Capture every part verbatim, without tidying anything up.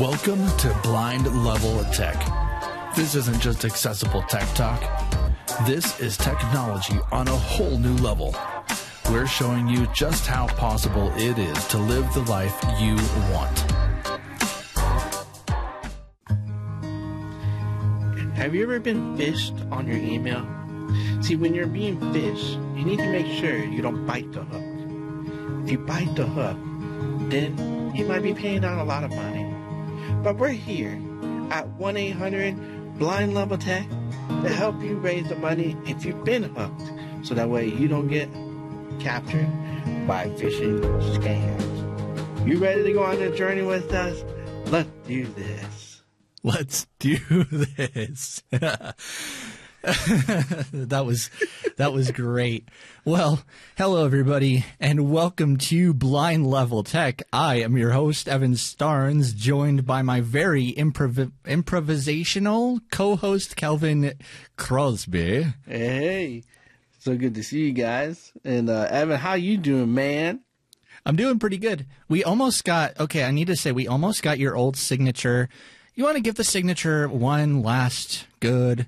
Welcome to Blind Level Tech. This isn't just accessible tech talk. This is technology on a whole new level. We're showing you just how possible it is to live the life you want. Have you ever been fished on your email? See, when you're being fished, you need to make sure you don't bite the hook. If you bite the hook, then you might be paying out a lot of money. But we're here at one eight hundred Blind Level Tech to help you raise the money if you've been hooked, so that way you don't get captured by phishing scams. You ready to go on the journey with us? Let's do this. Let's do this. that was that was great. Well, hello everybody, and welcome to Blind Level Tech. I am your host, Evan Starnes, joined by my very improv- improvisational co-host, Kelvin Crosby. Hey, so good to see you guys. And uh, Evan, how you doing, man? I'm doing pretty good. We almost got, okay, I need to say, we almost got your old signature. You want to give the signature one last good...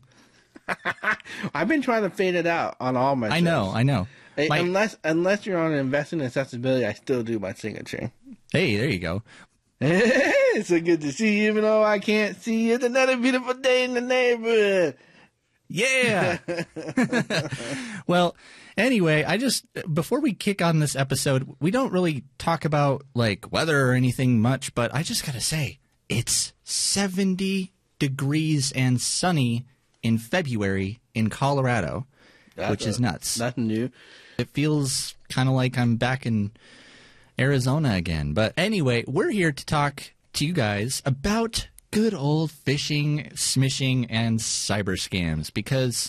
I've been trying to fade it out on all my shows. I know, I know. Hey, my, unless unless you're on investing in accessibility, I still do my signature. Hey, there you go. It's so good to see you, even though I can't see you. It's another beautiful day in the neighborhood. Yeah. Well, anyway, I just, before we kick on this episode, we don't really talk about, like, weather or anything much, but I just gotta say, it's seventy degrees and sunny in February in Colorado, That's which is nuts. Nothing new. It feels kind of like I'm back in Arizona again. But anyway, we're here to talk to you guys about good old phishing, smishing, and cyber scams because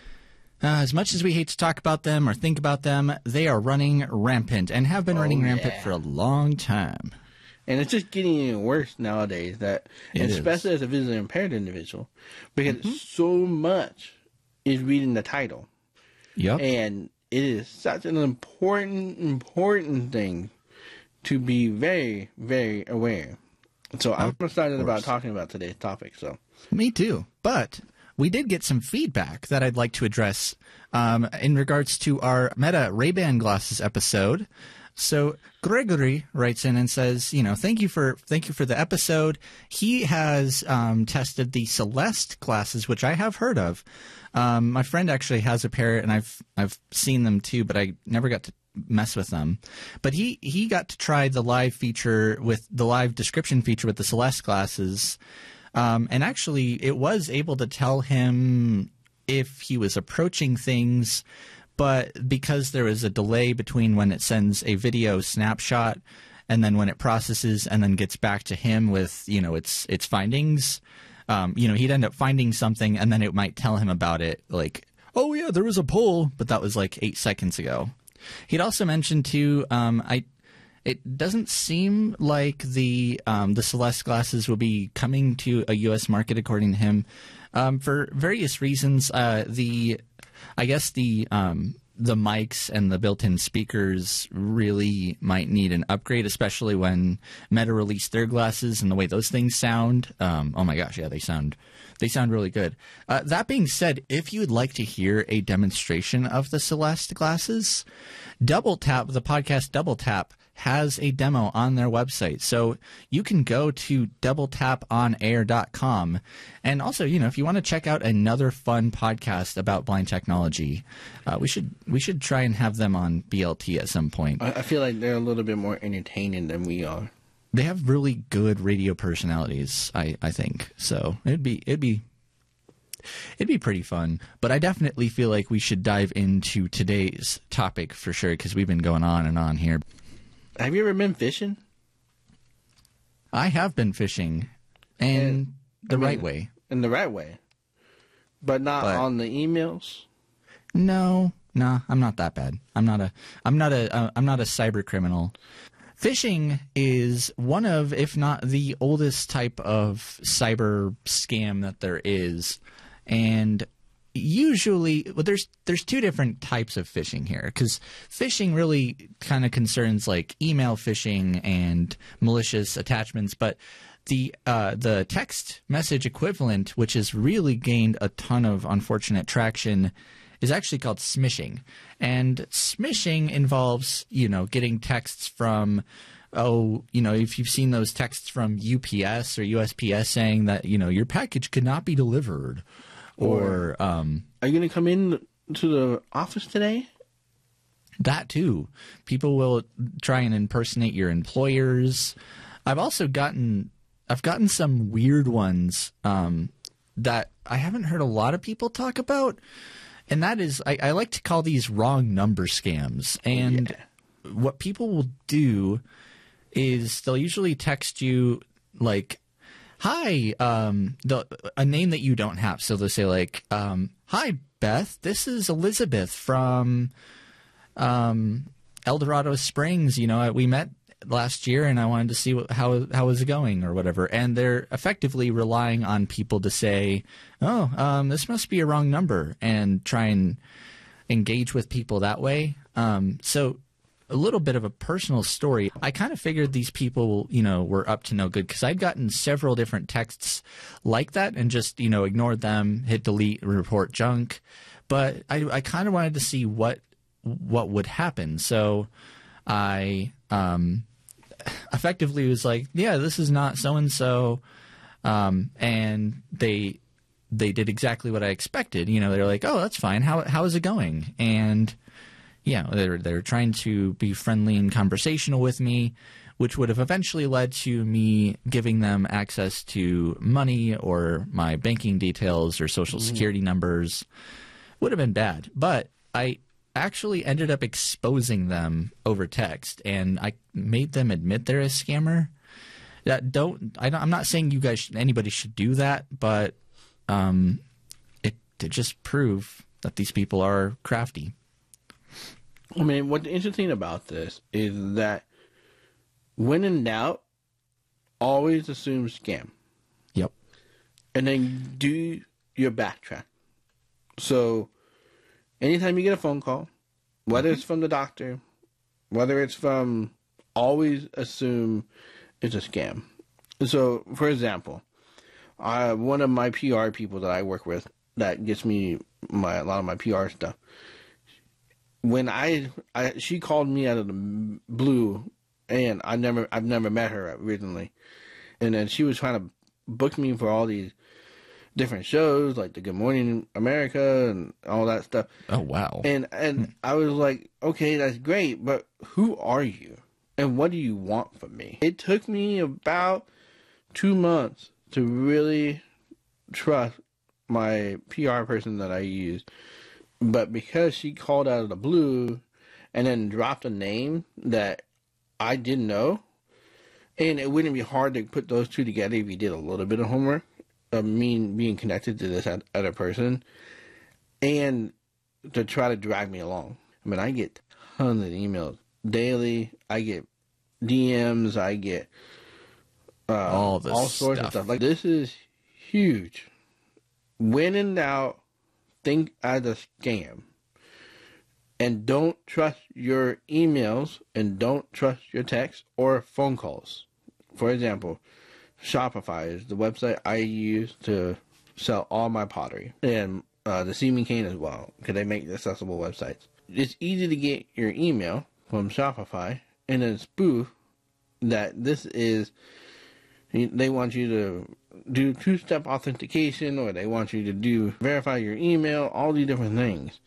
uh, as much as we hate to talk about them or think about them, they are running rampant and have been oh, running rampant yeah. for a long time. And it's just getting even worse nowadays, that, and especially as a visually impaired individual, because mm-hmm. so much is reading the title. Yep. And it is such an important, important thing to be very, very aware. So I'm excited about talking about today's topic. So me too. But we did get some feedback that I'd like to address um, in regards to our Meta Ray-Ban glasses episode. So Gregory writes in and says, you know, thank you for thank you for the episode. He has um, tested the Celeste glasses, which I have heard of. Um, my friend actually has a pair, and I've I've seen them too, but I never got to mess with them. But he he got to try the live feature with the live description feature with the Celeste glasses, um, and actually it was able to tell him if he was approaching things. But because there is a delay between when it sends a video snapshot and then when it processes and then gets back to him with, you know, its its findings, um, you know, he'd end up finding something and then it might tell him about it like, oh, yeah, there was a poll, but that was like eight seconds ago. He'd also mentioned, too, um, I it doesn't seem like the um, the Celeste glasses will be coming to a U S market, according to him, um, for various reasons. Uh, the I guess the um, the mics and the built-in speakers really might need an upgrade, especially when Meta released their glasses and the way those things sound. Um, oh my gosh, yeah, they sound they sound really good. Uh, that being said, if you would like to hear a demonstration of the Celeste glasses, Double Tap, the podcast Double Tap, has a demo on their website. So you can go to double tap on air dot com. And also, you know, if you want to check out another fun podcast about blind technology, uh, we should we should try and have them on B L T at some point. I feel like they're a little bit more entertaining than we are. They have really good radio personalities, I, I think. So it'd be it'd be It'd be pretty fun, but I definitely feel like we should dive into today's topic for sure, because we've been going on and on here. Have you ever been fishing? I have been fishing, and, and the I mean, right way. In the right way, but not but, on the emails. No, no, I'm not that bad. I'm not a, I'm not a, uh, I'm not a cyber criminal. Phishing is one of, if not the oldest type of cyber scam that there is, and usually, well, there's there's two different types of phishing here, because phishing really kind of concerns like email phishing and malicious attachments, but the uh, the text message equivalent, which has really gained a ton of unfortunate traction, is actually called smishing. And smishing involves, you know, getting texts from, oh, you know, if you've seen those texts from U P S or U S P S saying that, you know, your package could not be delivered. Or, or um, are you going to come in to the office today? That too. People will try and impersonate your employers. I've also gotten, I've gotten some weird ones um, that I haven't heard a lot of people talk about. And that is, I, I like to call these wrong number scams. And yeah. what people will do is they'll usually text you like, hi, um, the, a name that you don't have. So they'll say like, um, hi, Beth, this is Elizabeth from um, El Dorado Springs. You know, we met last year and I wanted to see what, how how is it going or whatever. And they're effectively relying on people to say, oh, um, this must be a wrong number, and try and engage with people that way. Um, so a little bit of a personal story. I kind of figured these people, you know, were up to no good because I'd gotten several different texts like that and just, you know, ignored them, hit delete, report junk. But I, I kind of wanted to see what what would happen. So I um, effectively was like, yeah, this is not so-and-so. Um, and they they did exactly what I expected. You know, they're like, oh, that's fine. How how is it going? And yeah, they're they're trying to be friendly and conversational with me, which would have eventually led to me giving them access to money or my banking details or social security numbers. Would have been bad, but I actually ended up exposing them over text, and I made them admit they're a scammer. That don't, I don't I'm not saying you guys should, anybody should do that, but um, it to just prove that these people are crafty. I mean, what's interesting about this is that when in doubt, always assume scam. Yep. And then do your backtrack. So, anytime you get a phone call, whether mm-hmm. it's from the doctor, whether it's from, always assume it's a scam. So, for example, I, one of my P R people that I work with that gets me my a lot of my P R stuff, when I, I she called me out of the blue, and I never I've never met her originally, and then she was trying to book me for all these different shows like the Good Morning America and all that stuff. Oh wow! And and I was like, okay, that's great, but who are you, and what do you want from me? It took me about two months to really trust my P R person that I used. But because she called out of the blue and then dropped a name that I didn't know, and it wouldn't be hard to put those two together if you did a little bit of homework of me being connected to this other person, and to try to drag me along. I mean, I get tons of emails daily. I get D Ms. I get uh, all, this all sorts stuff. of stuff. Like, this is huge. When in doubt, think as a scam, and don't trust your emails, and don't trust your texts or phone calls. For example, Shopify is the website I use to sell all my pottery, and uh, the See Me Cane as well, because they make accessible websites. It's easy to get your email from Shopify and then spoof that this is, they want you to do two-step authentication, or they want you to do verify your email, all these different things.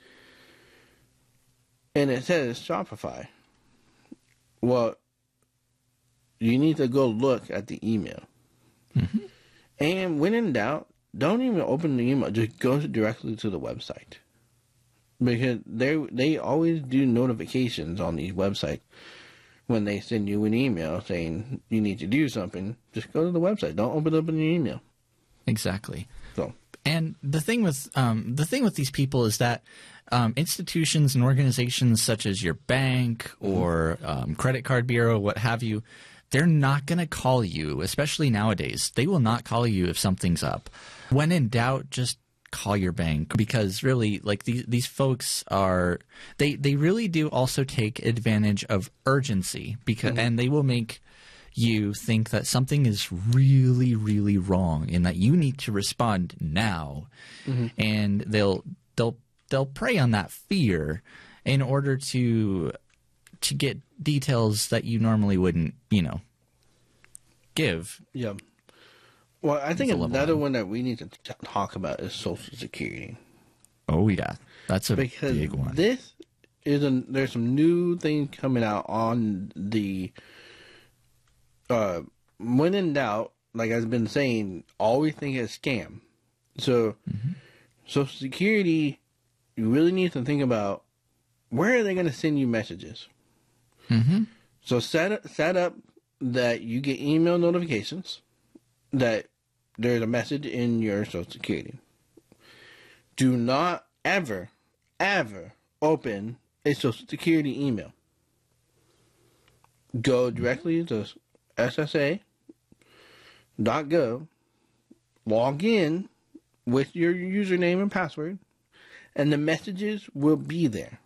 And it says Shopify. Well, you need to go look at the email. Mm-hmm. And when in doubt, don't even open the email. Just go directly to the website. Because they they always do notifications on these websites. When they send you an email saying you need to do something, just go to the website. Don't open up an email. Exactly. So, and the thing with um, the thing with these people is that um, institutions and organizations such as your bank or um, credit card bureau, what have you, they're not going to call you, especially nowadays. They will not call you if something's up. When in doubt, just call your bank, because really, like, these these folks are they they really do also take advantage of urgency, because mm-hmm. and they will make you think that something is really, really wrong and that you need to respond now. Mm-hmm. And they'll they'll they'll prey on that fear in order to to get details that you normally wouldn't, you know, give. Yeah. Well, I think another one that we need to t- talk about is Social Security. Oh yeah, that's a because big one. This is a, there's some new things coming out on the. Uh, when in doubt, like I've been saying, always think it's a scam. So, mm-hmm. Social Security, you really need to think about where are they going to send you messages. Mm-hmm. So set up, set up that you get email notifications that there's a message in your Social Security. Do not ever, ever open a Social Security email. Go directly to S S A dot gov, log in with your username and password, and the messages will be there.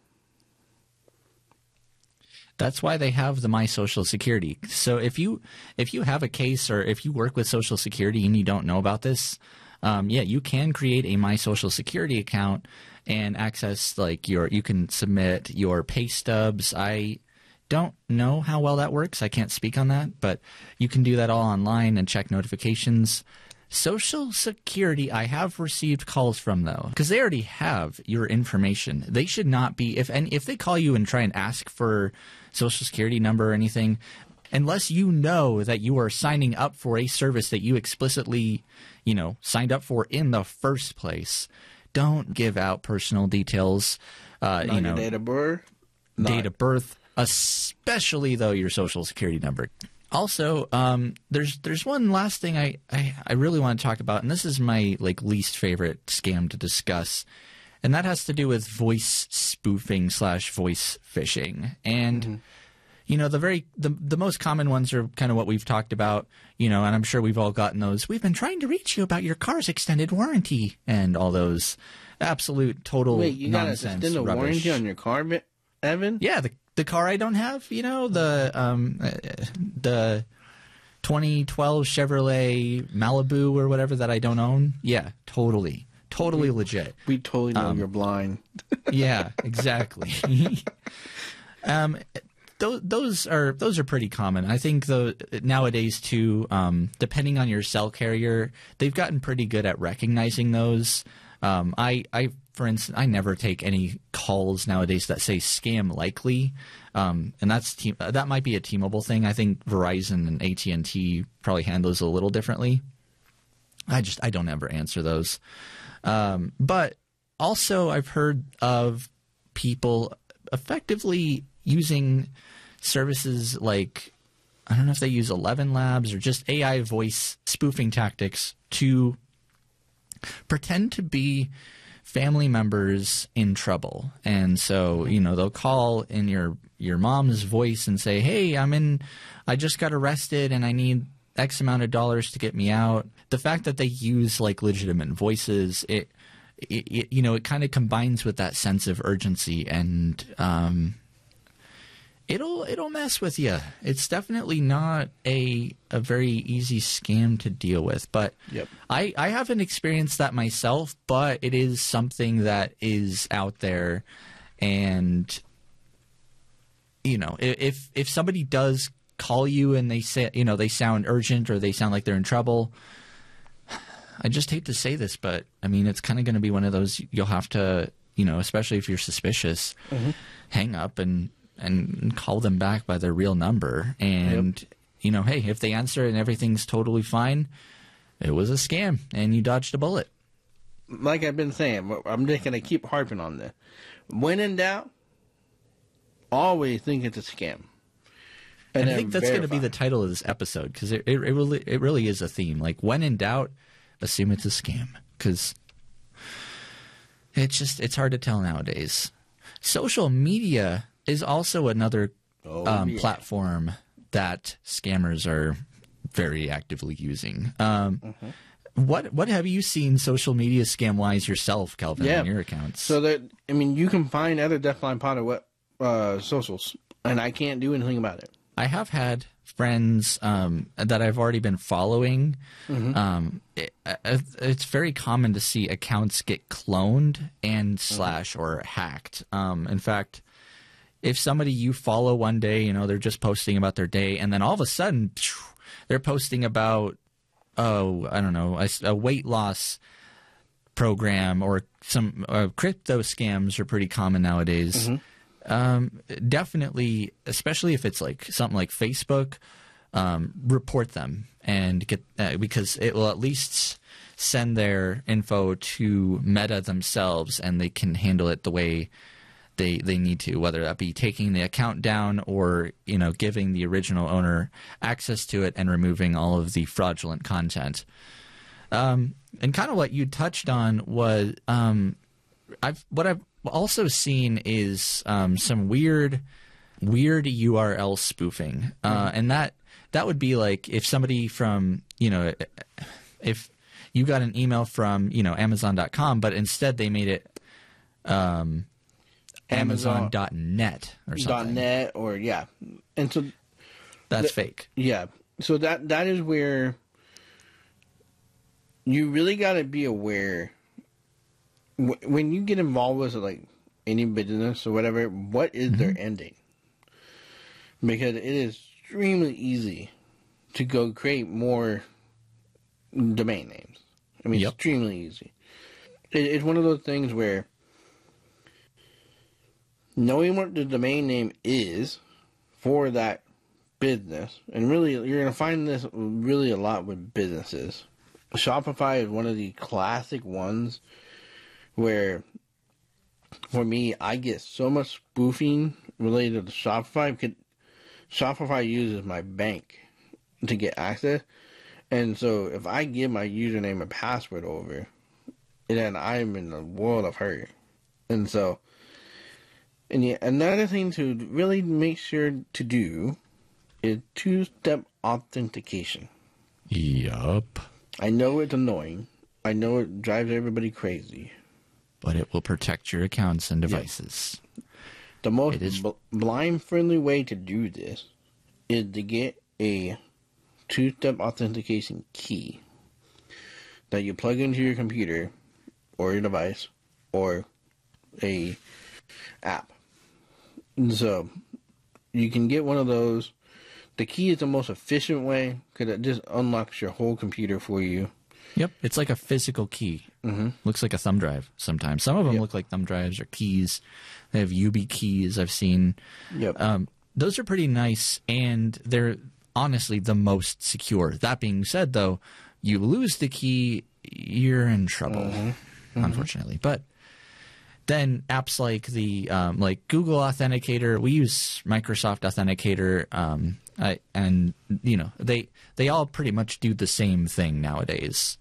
That's why they have the My Social Security. So if you if you have a case or if you work with Social Security and you don't know about this, um, yeah, you can create a My Social Security account and access like your you can submit your pay stubs. I don't know how well that works. I can't speak on that, but you can do that all online and check notifications. Social Security, I have received calls from, though, because they already have your information. They should not be, if and if they call you and try and ask for Social Security number or anything, unless you know that you are signing up for a service that you explicitly, you know, signed up for in the first place, don't give out personal details. Uh, not you know, your date of birth. Date of birth. Especially, though, your Social Security number. Also, um, there's there's one last thing I, I, I really want to talk about, and this is my like least favorite scam to discuss, and that has to do with voice spoofing slash voice phishing. And mm-hmm. you know, the very the the most common ones are kind of what we've talked about, you know, and I'm sure we've all gotten those. We've been trying to reach you about your car's extended warranty, and all those absolute total Wait, you nonsense got an extended rubbish. warranty on your car, Evan? Yeah, the the car I don't have, you know, the um, uh, the twenty twelve Chevrolet Malibu or whatever that I don't own. Yeah, totally, totally we, legit. We totally know um, you're blind. Yeah, exactly. um, those those are those are pretty common. I think though nowadays too, um, depending on your cell carrier, they've gotten pretty good at recognizing those. Um, I, I, for instance, I never take any calls nowadays that say scam likely, um, and that's T- that might be a T-Mobile thing. I think Verizon and A T and T probably handle those a little differently. I just I don't ever answer those. Um, but also, I've heard of people effectively using services like, I don't know if they use Eleven Labs or just A I voice spoofing tactics to pretend to be family members in trouble. And so, you know, they'll call in your your mom's voice and say, hey, I'm in, I just got arrested and I need X amount of dollars to get me out. The fact that they use like legitimate voices, it, it, it you know, it kind of combines with that sense of urgency, and um, it'll it'll mess with you. It's definitely not a a very easy scam to deal with. But yep. I, I haven't experienced that myself, but it is something that is out there. And, you know, if if somebody does call you and they say, you know, they sound urgent or they sound like they're in trouble, I just hate to say this, but I mean, it's kind of going to be one of those you'll have to, you know, especially if you're suspicious, mm-hmm. hang up and and call them back by their real number. And, yep. you know, hey, if they answer and everything's totally fine, it was a scam and you dodged a bullet. Like I've been saying, I'm just going to keep harping on this. When in doubt, always think it's a scam. And, and I think that's going to be the title of this episode, because it, it, it, really, it really is a theme. Like, when in doubt, assume it's a scam, because it's just, it's hard to tell nowadays. Social media is also another oh, um, yeah. platform that scammers are very actively using. Um, mm-hmm. What what have you seen social media scam wise yourself, Calvin, yeah. on your accounts? So that I mean, you can find other Deafblind Pod uh, socials, and I can't do anything about it. I have had friends um, that I've already been following, Mm-hmm. um, it, it's very common to see accounts get cloned and slash or hacked. Um, in fact, if somebody you follow one day, you know, they're just posting about their day, and then all of a sudden they're posting about, oh, I don't know, a, a weight loss program or some uh, crypto scams are pretty common nowadays. Mm-hmm. Um, definitely, especially if it's like something like Facebook, um, report them and get uh, because it will at least send their info to Meta themselves, and they can handle it the way they they need to, whether that be taking the account down or, you know, giving the original owner access to it and removing all of the fraudulent content. Um, and kind of what you touched on was um, I've what I've also seen is um, some weird weird U R L spoofing, uh, and that that would be like if somebody from, you know, if you got an email from, you know, Amazon dot com, but instead they made it um, Amazon dot net or something. .net or yeah, and so that's the, fake. Yeah, so that that is where you really got to be aware wh- when you get involved with like any business or whatever. What is mm-hmm. their ending? Because it is extremely easy to go create more domain names. I mean, yep. extremely easy. It, it's one of those things where knowing what the domain name is for that business, and really, you're going to find this really a lot with businesses. Shopify is one of the classic ones where, for me, I get so much spoofing related to Shopify because Shopify uses my bank to get access. And so if I give my username and password over, then I'm in a world of hurt. And so, and yeah, another thing to really make sure to do is two-step authentication. Yup. I know it's annoying. I know it drives everybody crazy. But it will protect your accounts and devices. Yeah. The most is... bl- blind-friendly way to do this is to get a two-step authentication key that you plug into your computer or your device or a app. And so you can get one of those. The key is the most efficient way because it just unlocks your whole computer for you. Yep, it's like a physical key. Mm-hmm. Looks like a thumb drive sometimes. Some of them yep. look like thumb drives or keys. They have U B keys I've seen. Yep. Um, those are pretty nice, and they're honestly the most secure. That being said, though, you lose the key, you're in trouble, mm-hmm. Mm-hmm. unfortunately. But then apps like the um, like Google Authenticator, we use Microsoft Authenticator, um, I, and you know they they all pretty much do the same thing nowadays.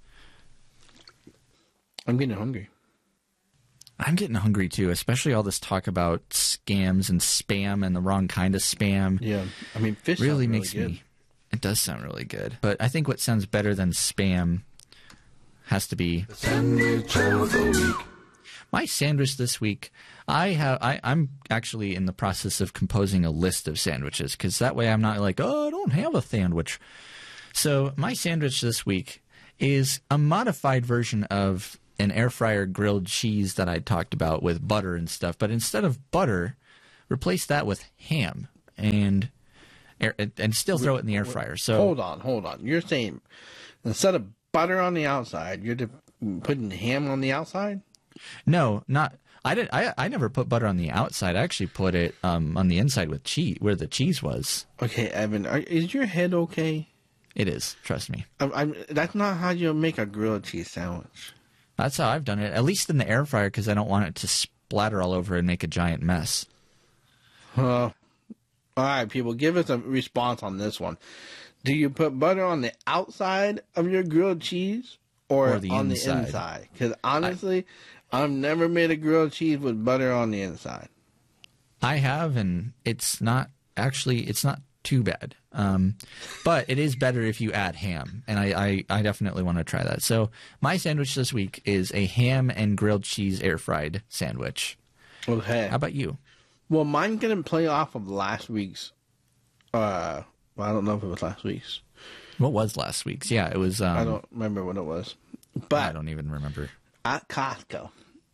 I'm getting hungry. I'm getting hungry too, especially all this talk about scams and spam and the wrong kind of spam. Yeah, I mean, fish really, really makes good. me. It does sound really good, but I think what sounds better than spam has to be the sandwich of the week. My sandwich this week. I have. I, I'm actually in the process of composing a list of sandwiches because that way I'm not like, oh, I don't have a sandwich. So my sandwich this week is a modified version of an air fryer grilled cheese that I talked about with butter and stuff. But instead of butter, replace that with ham and air, and still throw it in the air fryer. So hold on, hold on. You're saying instead of butter on the outside, you're putting ham on the outside? No, not. I didn't. I I never put butter on the outside. I actually put it um, on the inside with cheese, where the cheese was. Okay, Evan, are, is your head okay? It is. Trust me. I'm, I'm, that's not how you make a grilled cheese sandwich. That's how I've done it, at least in the air fryer, because I don't want it to splatter all over and make a giant mess. Uh, all right, people, give us a response on this one. Do you put butter on the outside of your grilled cheese or, or the on inside? the inside? Because honestly, I, I've never made a grilled cheese with butter on the inside. I have, and it's not actually it's not too bad. Um, but it is better if you add ham, and I, I, I definitely want to try that. So my sandwich this week is a ham and grilled cheese air fried sandwich. Okay. How about you? Well, mine's going to play off of last week's uh, but I don't know if it was last week's. What was last week's? Yeah, it was. Um, I don't remember what it was. I But don't even remember. at Costco,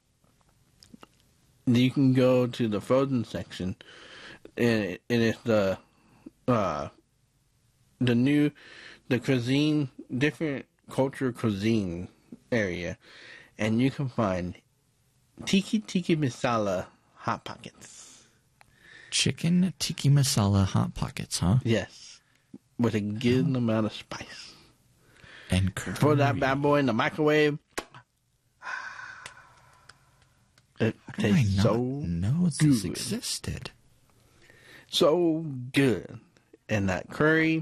you can go to the frozen section, and, it, and it's the uh, the new the cuisine, different culture cuisine area, and you can find tiki tiki masala hot pockets. Chicken tiki masala hot pockets, huh? Yes, with a good amount of spice. And curry. Throw that bad boy in the microwave. It How did I tastes not so know this good. existed? so good, and that curry.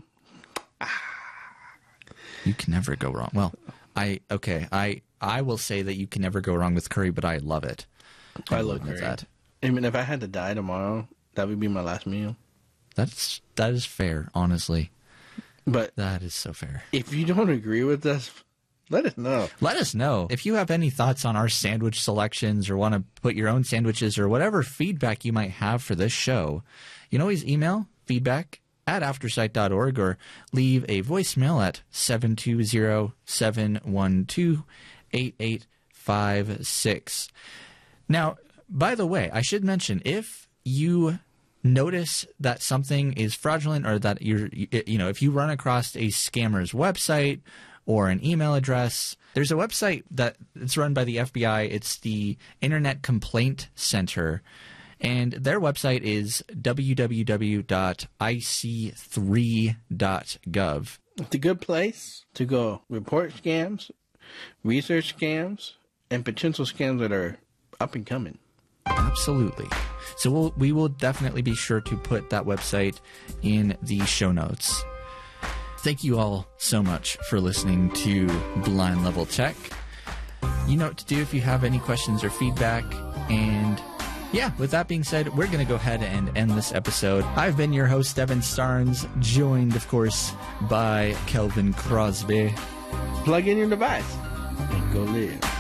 You can never go wrong. Well, I okay. I I will say that you can never go wrong with curry, but I love it. I will love admit curry. that. I mean, if I had to die tomorrow, that would be my last meal. That's that is fair. Honestly, But that is so fair. if you don't agree with us, let us know. Let us know if you have any thoughts on our sandwich selections or want to put your own sandwiches or whatever feedback you might have for this show. You can always email feedback at aftersight dot org or leave a voicemail at seven two zero, seven one two, eight eight five six. Now, by the way, I should mention, if you notice that something is fraudulent or that you're, you know, if you run across a scammer's website or an email address, there's a website that it's run by the F B I. It's the Internet Complaint Center. And their website is w w w dot i c three dot gov. It's a good place to go report scams, research scams, and potential scams that are up and coming. Absolutely. So we'll, we will definitely be sure to put that website in the show notes. Thank you all so much for listening to Blind Level Tech. You know what to do if you have any questions or feedback. And yeah, with that being said, we're going to go ahead and end this episode. I've been your host, Evan Starnes, joined, of course, by Kelvin Crosby. Plug in your device and go live.